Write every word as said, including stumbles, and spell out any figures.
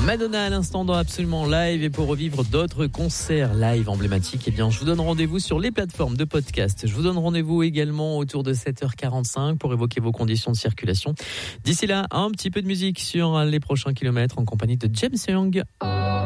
Madonna à l'instant dans Absolument Live, et pour revivre d'autres concerts live emblématiques, eh bien, je vous donne rendez-vous sur les plateformes de podcast. Je vous donne rendez-vous également autour de sept heures quarante-cinq pour évoquer vos conditions de circulation. D'ici là, un petit peu de musique sur les prochains kilomètres en compagnie de James Young.